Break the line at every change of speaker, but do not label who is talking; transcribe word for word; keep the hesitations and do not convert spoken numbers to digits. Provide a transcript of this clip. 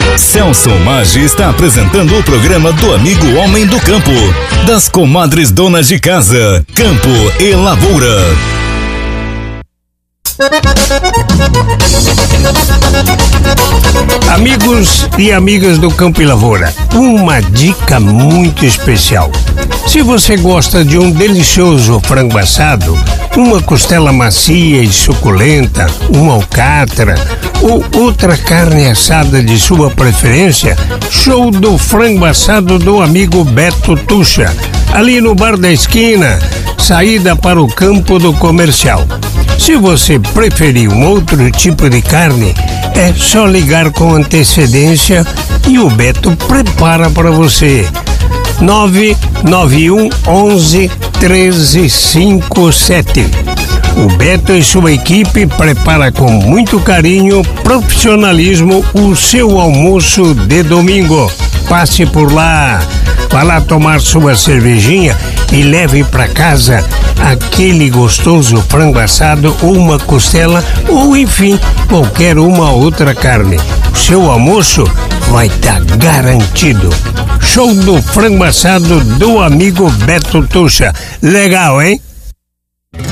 Celso Maggi está apresentando o programa do amigo Homem do Campo, das comadres donas de casa, Campo e Lavoura.
Amigos e amigas do Campo e Lavoura, uma dica muito especial. Se você gosta de um delicioso frango assado, uma costela macia e suculenta, uma alcatra ou outra carne assada de sua preferência, show do frango assado do amigo Beto Tuxa, ali no bar da esquina, saída para o campo do comercial. Se você preferir um outro tipo de carne, é só ligar com antecedência e o Beto prepara para você. nove nove um onze treze cinquenta e sete. O Beto e sua equipe prepara com muito carinho, profissionalismo o seu almoço de domingo. Passe por lá, vá lá tomar sua cervejinha e leve para casa aquele gostoso frango assado ou uma costela ou enfim, qualquer uma outra carne. O seu almoço vai estar garantido. Show do frango assado do amigo Beto Tuxa. Legal, hein?